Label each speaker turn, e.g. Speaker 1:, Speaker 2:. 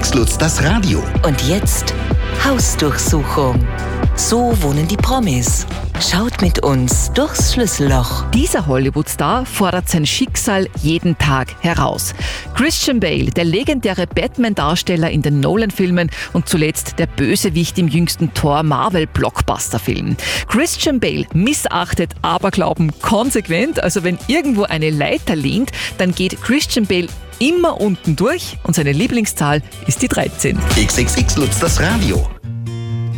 Speaker 1: XXX Lutz das Radio.
Speaker 2: Und jetzt Hausdurchsuchung. So wohnen die Promis. Schaut mit uns durchs Schlüsselloch.
Speaker 3: Dieser Hollywood-Star fordert sein Schicksal jeden Tag heraus. Christian Bale, der legendäre Batman-Darsteller in den Nolan-Filmen und zuletzt der Bösewicht im jüngsten Thor-Marvel-Blockbuster-Film. Christian Bale missachtet Aberglauben konsequent. Also wenn irgendwo eine Leiter lehnt, dann geht Christian Bale immer unten durch und seine Lieblingszahl ist die 13.
Speaker 1: XXX Lutz das Radio.